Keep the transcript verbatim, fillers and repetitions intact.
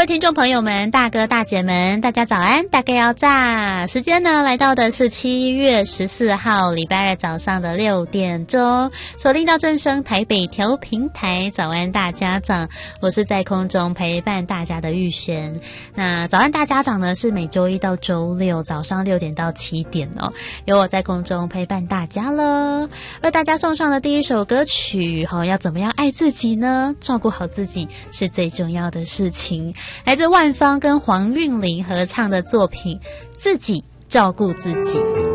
位听众朋友们，大哥大姐们，大家早安，大概要炸。时间呢来到的是七月十四号礼拜二早上的六点钟，锁定到正声台北调频台，早安大家长，我是在空中陪伴大家的玉璇。那早安大家长呢是每周一到周六早上六点到七点哦，由我在空中陪伴大家了。为大家送上的第一首歌曲，哦，要怎么样爱自己呢？照顾好自己是最重要的事情。来自万芳跟黄韵玲合唱的作品《自己照顾自己》。